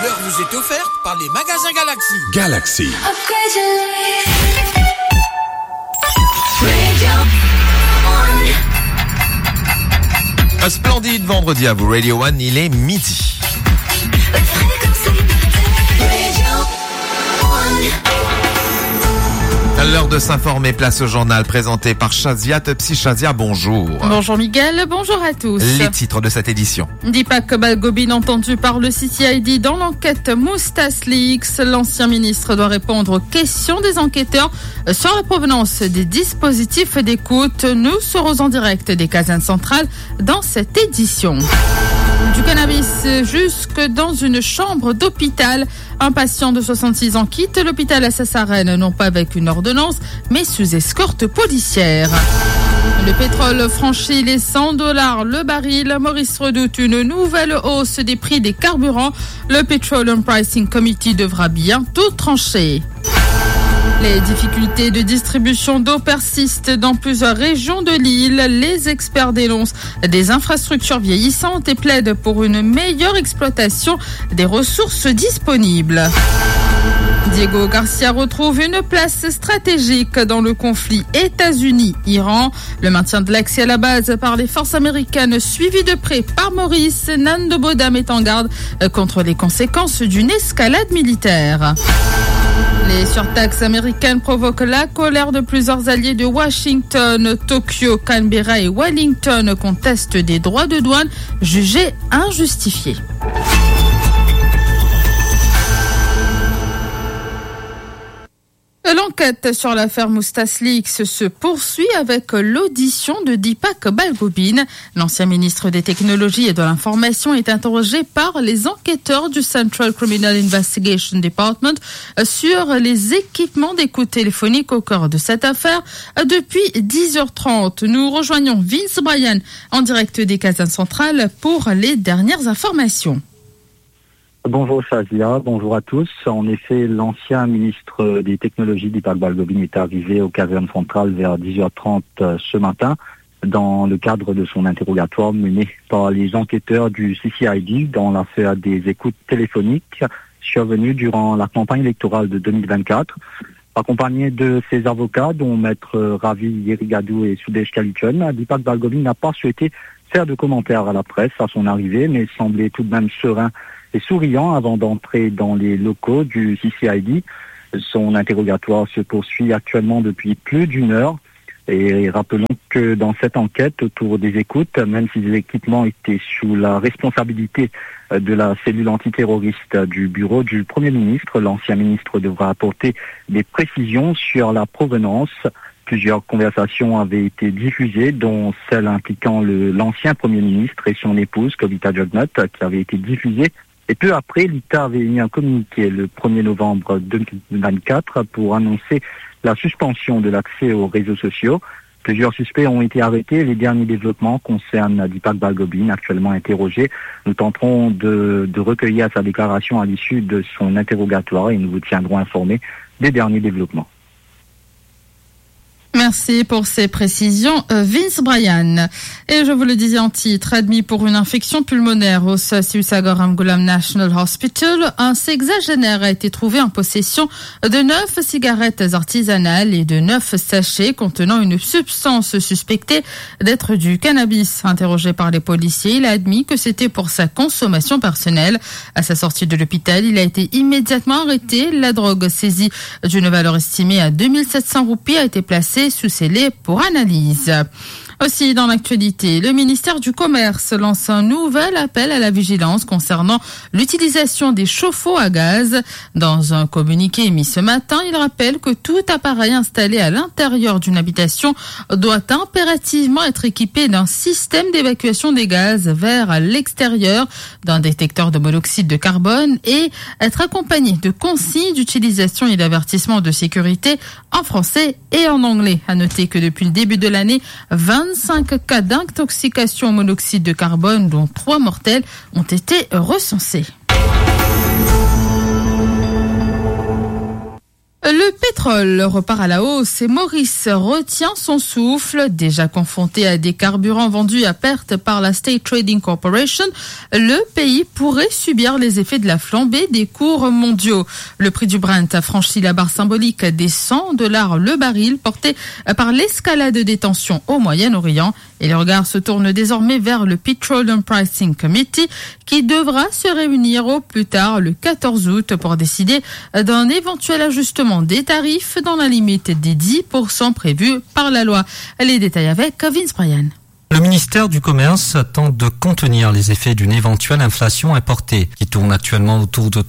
L'heure vous est offerte par les magasins Galaxy. Galaxy. Un splendide vendredi à vous, Radio One, il est midi. À l'heure de s'informer, place au journal présenté par Shazia Tepsi. Shazia, bonjour. Bonjour Miguel, bonjour à tous. Les titres de cette édition. Deepak Balgobin entendu par le CCID dans l'enquête Moustas Leaks. L'ancien ministre doit répondre aux questions des enquêteurs sur la provenance des dispositifs d'écoute. Nous serons en direct des casernes centrales dans cette édition. Du cannabis jusque dans une chambre d'hôpital. Un patient de 66 ans quitte l'hôpital à Sassarène, non pas avec une ordonnance, mais sous escorte policière. Le pétrole franchit les $100 le baril. Maurice redoute une nouvelle hausse des prix des carburants. Le Petroleum Pricing Committee devra bientôt trancher. Les difficultés de distribution d'eau persistent dans plusieurs régions de l'île. Les experts dénoncent des infrastructures vieillissantes et plaident pour une meilleure exploitation des ressources disponibles. Diego Garcia retrouve une place stratégique dans le conflit États-Unis-Iran. Le maintien de l'accès à la base par les forces américaines suivi de près par Maurice, Nando Boda met en garde contre les conséquences d'une escalade militaire. Les surtaxes américaines provoquent la colère de plusieurs alliés de Washington. Tokyo, Canberra et Wellington contestent des droits de douane jugés injustifiés. L'enquête sur l'affaire Moustas Leaks se poursuit avec l'audition de Deepak Balgobin. L'ancien ministre des Technologies et de l'Information est interrogé par les enquêteurs du Central Criminal Investigation Department sur les équipements d'écoute téléphonique au cœur de cette affaire. Depuis 10h30, nous rejoignons Vince Bryan en direct des casernes centrales pour les dernières informations. Bonjour Shazia, bonjour à tous. En effet, l'ancien ministre des Technologies, Deepak Balgobin, est arrivé aux casernes centrales vers 10h30 ce matin dans le cadre de son interrogatoire mené par les enquêteurs du CCID dans l'affaire des écoutes téléphoniques survenues durant la campagne électorale de 2024. Accompagné de ses avocats, dont Maître Ravi Yerigadou et Sudesh Kalichon, Deepak Balgobin n'a pas souhaité faire de commentaires à la presse à son arrivée, mais semblait tout de même serein et souriant avant d'entrer dans les locaux du CCID. Son interrogatoire se poursuit actuellement depuis plus d'une heure. Et rappelons que dans cette enquête autour des écoutes, même si les équipements étaient sous la responsabilité de la cellule antiterroriste du bureau du Premier ministre, l'ancien ministre devra apporter des précisions sur la provenance. Plusieurs conversations avaient été diffusées, dont celle impliquant l'ancien Premier ministre et son épouse, Kavita Jugnauth, qui avait été diffusée. Et peu après, l'État avait émis un communiqué le 1er novembre 2024 pour annoncer la suspension de l'accès aux réseaux sociaux. Plusieurs suspects ont été arrêtés. Les derniers développements concernent Deepak Balgobin, actuellement interrogé. Nous tenterons de recueillir sa déclaration à l'issue de son interrogatoire et nous vous tiendrons informés des derniers développements. Merci pour ces précisions, Vince Bryan. Et je vous le disais en titre, admis pour une infection pulmonaire au Sivsagar Ghulam National Hospital, un sexagénaire a été trouvé en possession de 9 cigarettes artisanales et de 9 sachets contenant une substance suspectée d'être du cannabis. Interrogé par les policiers, il a admis que c'était pour sa consommation personnelle. À sa sortie de l'hôpital, il a été immédiatement arrêté. La drogue saisie d'une valeur estimée à 2700 roupies a été placée sous scellé pour analyse. Aussi, dans l'actualité, le ministère du Commerce lance un nouvel appel à la vigilance concernant l'utilisation des chauffe-eau à gaz. Dans un communiqué émis ce matin, il rappelle que tout appareil installé à l'intérieur d'une habitation doit impérativement être équipé d'un système d'évacuation des gaz vers l'extérieur, d'un détecteur de monoxyde de carbone et être accompagné de consignes d'utilisation et d'avertissements de sécurité en français et en anglais. À noter que depuis le début de l'année, 25 cas d'intoxication au monoxyde de carbone, dont 3 mortels, ont été recensés. Le pétrole pétrole repart à la hausse et Maurice retient son souffle. Déjà confronté à des carburants vendus à perte par la State Trading Corporation, le pays pourrait subir les effets de la flambée des cours mondiaux. Le prix du Brent a franchi la barre symbolique des $100 le baril, porté par l'escalade des tensions au Moyen-Orient. Et les regards se tournent désormais vers le Petroleum Pricing Committee qui devra se réunir au plus tard le 14 août pour décider d'un éventuel ajustement des tarifs dans la limite des 10% prévus par la loi. Les détails avec Vince Bryan. Le ministère du Commerce tente de contenir les effets d'une éventuelle inflation importée qui tourne actuellement autour de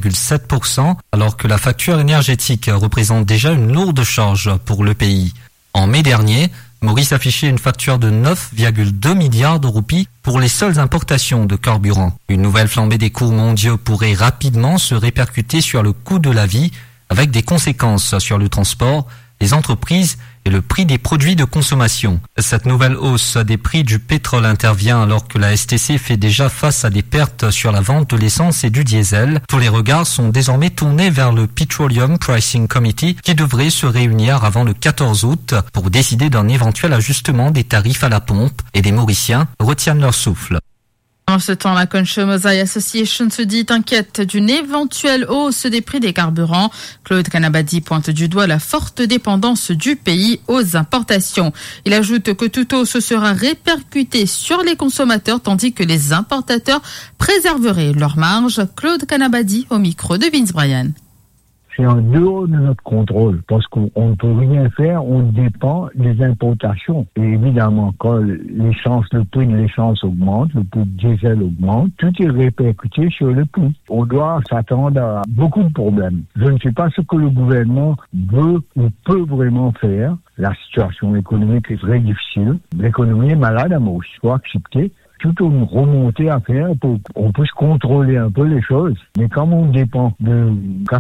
3,7% alors que la facture énergétique représente déjà une lourde charge pour le pays. En mai dernier, Maurice affichait une facture de 9,2 milliards de roupies pour les seules importations de carburant. Une nouvelle flambée des cours mondiaux pourrait rapidement se répercuter sur le coût de la vie avec des conséquences sur le transport, les entreprises et le prix des produits de consommation. Cette nouvelle hausse des prix du pétrole intervient alors que la STC fait déjà face à des pertes sur la vente de l'essence et du diesel. Tous les regards sont désormais tournés vers le Petroleum Pricing Committee qui devrait se réunir avant le 14 août pour décider d'un éventuel ajustement des tarifs à la pompe et les Mauriciens retiennent leur souffle. En ce temps, la Consumer Association se dit inquiète d'une éventuelle hausse des prix des carburants. Claude Canabadi pointe du doigt la forte dépendance du pays aux importations. Il ajoute que toute hausse sera répercutée sur les consommateurs tandis que les importateurs préserveraient leur marge. Claude Canabadi au micro de Vince Bryan. C'est en dehors de notre contrôle, parce qu'on ne peut rien faire, on dépend des importations. Et évidemment, quand le prix de l'essence augmente, le prix de diesel augmente, tout est répercuté sur le prix. On doit s'attendre à beaucoup de problèmes. Je ne sais pas ce que le gouvernement veut ou peut vraiment faire. La situation économique est très difficile. L'économie est malade à Maurice, il faut accepter. Tout une remontée à faire pour qu'on puisse contrôler un peu les choses. Mais comme on dépend de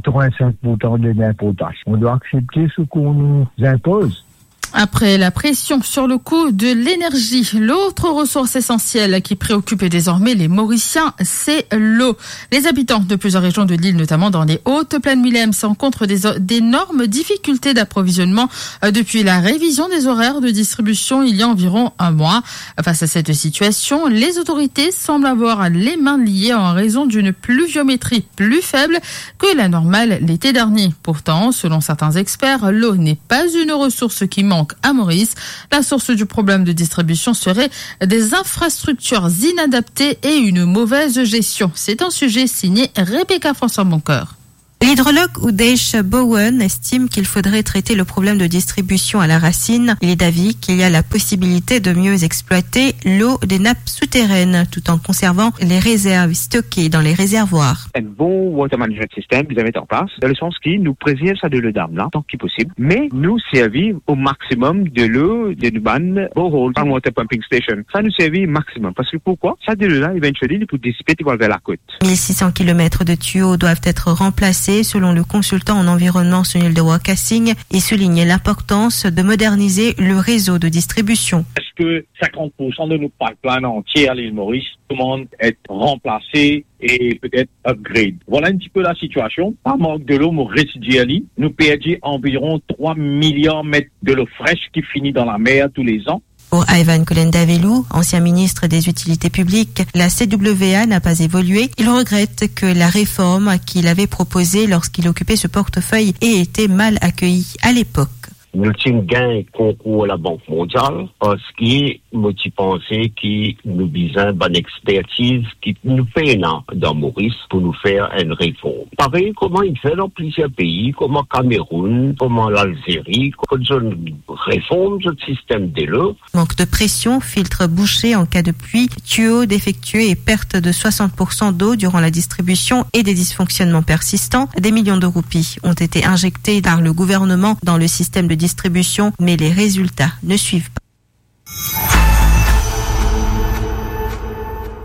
85% des importations, on doit accepter ce qu'on nous impose. Après la pression sur le coût de l'énergie, l'autre ressource essentielle qui préoccupe désormais les Mauriciens, c'est l'eau. Les habitants de plusieurs régions de l'île, notamment dans les hautes plaines Milem, rencontrent d'énormes difficultés d'approvisionnement depuis la révision des horaires de distribution il y a environ un mois. Face à cette situation, les autorités semblent avoir les mains liées en raison d'une pluviométrie plus faible que la normale l'été dernier. Pourtant, selon certains experts, l'eau n'est pas une ressource qui manque à Maurice. La source du problème de distribution serait des infrastructures inadaptées et une mauvaise gestion. C'est un sujet signé Rebecca François-Boncoeur. L'hydrologue Udaish Bowen estime qu'il faudrait traiter le problème de distribution à la racine. Il est d'avis qu'il y a la possibilité de mieux exploiter l'eau des nappes souterraines tout en conservant les réserves stockées dans les réservoirs. Un bon water management system qu'ils avaient en place, dans le sens qui nous préserve ça de l'eau d'âme là, tant que possible, mais nous servir au maximum de l'eau de Nuban, borehole, par water pumping station. Ça nous servit maximum. Parce que pourquoi? Ça de l'eau là, éventuellement, pour dissiper, tu vas vers la côte. 1600 km de tuyaux doivent être remplacés selon le consultant en environnement Sunil de Wakassing et souligne l'importance de moderniser le réseau de distribution. Est-ce que 50% de nos pipelines entiers à l'île Maurice demandent être remplacés et peut-être upgrade? Voilà un petit peu la situation. Par manque de l'eau résiduelle, nous perdons environ 3 milliards de mètres de l'eau fraîche qui finit dans la mer tous les ans. Pour Ivan Kolendavelou, ancien ministre des Utilités publiques, la CWA n'a pas évolué. Il regrette que la réforme qu'il avait proposée lorsqu'il occupait ce portefeuille ait été mal accueillie à l'époque. Nous avons gagné concours à la Banque mondiale parce que nous pensons que nous avons une bonne expertise qui nous fait dans Maurice pour nous faire une réforme. Pareil, comment il fait dans plusieurs pays, comme le Cameroun, comme l'Algérie, quand on réforme ce système de l'eau. Manque de pression, filtres bouchés en cas de pluie, tuyaux défectueux et perte de 60% d'eau durant la distribution et des dysfonctionnements persistants. Des millions de roupies ont été injectés par le gouvernement dans le système de distribution, mais les résultats ne suivent pas.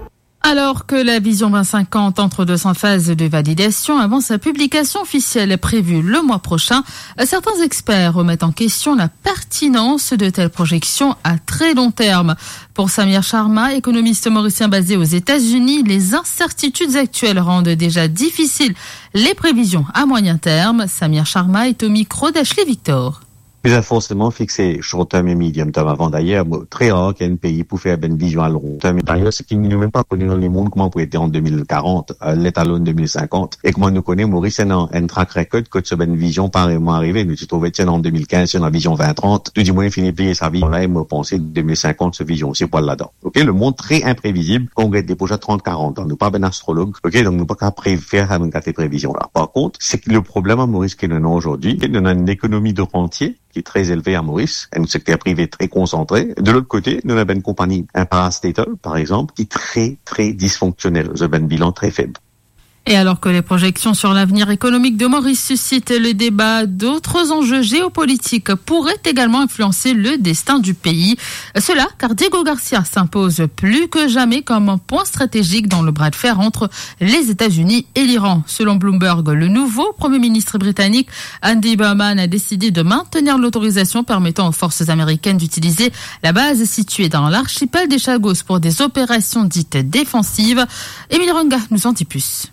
Alors que la Vision 2050 entre dans sa phase de validation avant sa publication officielle prévue le mois prochain, certains experts remettent en question la pertinence de telles projections à très long terme. Pour Samir Sharma, économiste mauricien basé aux États-Unis, les incertitudes actuelles rendent déjà difficiles les prévisions à moyen terme. Samir Sharma est au micro d'Ashley Victor. Nous avons forcément fixé short term et medium term avant d'ailleurs. Très rare qu'il y ait un pays pour faire une vision à long terme. D'ailleurs, c'est qu'il nous même pas connu dans le monde comment on pourrait être en 2040, l'étalon 2050. Et comment nous connaît Maurice, un track record que cette vision pas vraiment arrivé. Nous se trouvons en 2015 sur la vision 2030. Tout du moins, fini de payer sa vie. Là, il m'a pensé 2050, cette vision. C'est pas là-dedans. Ok, le monde très imprévisible. On regarde des projets 30-40 ans. Nous pas ben astrologue. Ok, donc nous pas qu'à faire à ces prévisions-là. Par contre, c'est que le problème à Maurice que nous avons aujourd'hui, c'est qu'on a une économie de rentier qui est très élevé à Maurice, un secteur privé très concentré. De l'autre côté, nous avons une compagnie, un parastatal, par exemple, qui est très, très dysfonctionnelle. Nous avons un bilan très faible. Et alors que les projections sur l'avenir économique de Maurice suscitent le débat, d'autres enjeux géopolitiques pourraient également influencer le destin du pays. Cela car Diego Garcia s'impose plus que jamais comme un point stratégique dans le bras de fer entre les États-Unis et l'Iran. Selon Bloomberg, le nouveau Premier ministre britannique Andy Burnham a décidé de maintenir l'autorisation permettant aux forces américaines d'utiliser la base située dans l'archipel des Chagos pour des opérations dites défensives. Émile Runga nous en dit plus.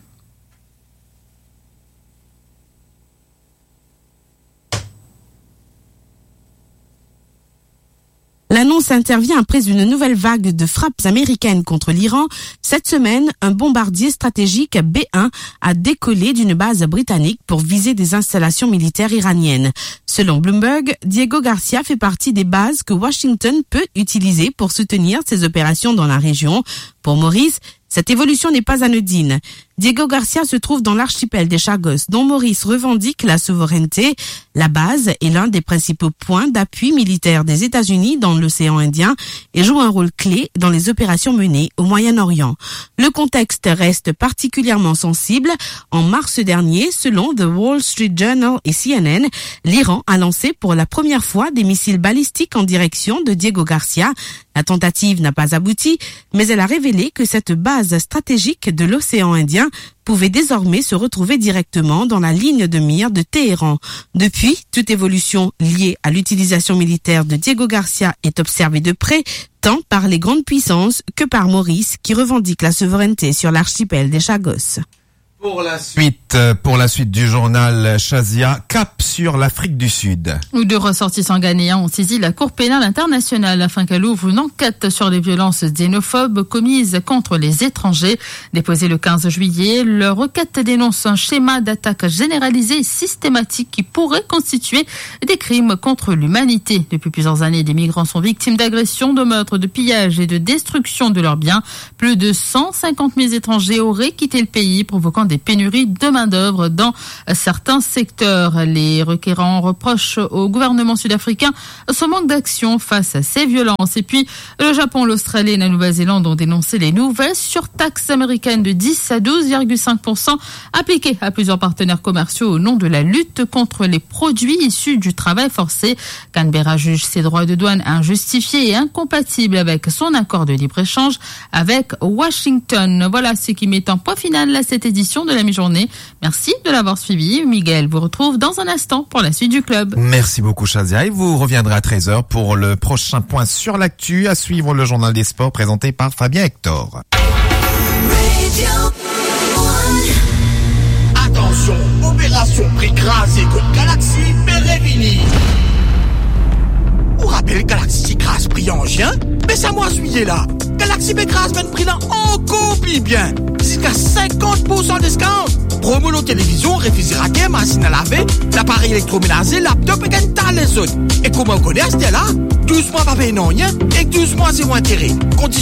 L'annonce intervient après une nouvelle vague de frappes américaines contre l'Iran. Cette semaine, un bombardier stratégique B-1 a décollé d'une base britannique pour viser des installations militaires iraniennes. Selon Bloomberg, Diego Garcia fait partie des bases que Washington peut utiliser pour soutenir ses opérations dans la région. Pour Maurice, cette évolution n'est pas anodine. Diego Garcia se trouve dans l'archipel des Chagos, dont Maurice revendique la souveraineté. La base est l'un des principaux points d'appui militaire des États-Unis dans l'océan Indien et joue un rôle clé dans les opérations menées au Moyen-Orient. Le contexte reste particulièrement sensible. En mars dernier, selon The Wall Street Journal et CNN, l'Iran a lancé pour la première fois des missiles balistiques en direction de Diego Garcia. La tentative n'a pas abouti, mais elle a révélé que cette base stratégique de l'océan Indien pouvait désormais se retrouver directement dans la ligne de mire de Téhéran. Depuis, toute évolution liée à l'utilisation militaire de Diego Garcia est observée de près, tant par les grandes puissances que par Maurice, qui revendique la souveraineté sur l'archipel des Chagos. Pour la suite du journal Shazia, cap sur l'Afrique du Sud. Deux ressortissants ghanéens ont saisi la Cour pénale internationale afin qu'elle ouvre une enquête sur les violences xénophobes commises contre les étrangers. Déposée le 15 juillet, leur requête dénonce un schéma d'attaque généralisé et systématique qui pourrait constituer des crimes contre l'humanité. Depuis plusieurs années, des migrants sont victimes d'agressions, de meurtres, de pillages et de destruction de leurs biens. Plus de 150 000 étrangers auraient quitté le pays, provoquant des pénuries de main-d'œuvre dans certains secteurs. Les requérants reprochent au gouvernement sud-africain son manque d'action face à ces violences. Et puis, le Japon, l'Australie et la Nouvelle-Zélande ont dénoncé les nouvelles surtaxes américaines de 10 à 12,5% appliquées à plusieurs partenaires commerciaux au nom de la lutte contre les produits issus du travail forcé. Canberra juge ces droits de douane injustifiés et incompatibles avec son accord de libre-échange avec Washington. Voilà ce qui met un point final à cette édition de la mi-journée. Merci de l'avoir suivi. Miguel vous retrouve dans un instant pour la suite du club. Merci beaucoup Shazia. Et vous reviendrez à 13h pour le prochain point sur l'actu. À suivre le journal des sports présenté par Fabien Hector. Attention, opération prix crasé contre Galaxy Pérévini. Vous rappelez Galaxy Crasse prix en juin? Mais ça moi juillet là. Galaxy Pécrase ben prix là en copie bien. Jusqu'à 50% de discount. Promo nos télévisions, réfrigérateur, machine à laver, l'appareil électroménager, laptop et les autres. Et comment on connaît, c'était là? 12 mois pas payé non rien et 12 mois zéro intérêt. Condition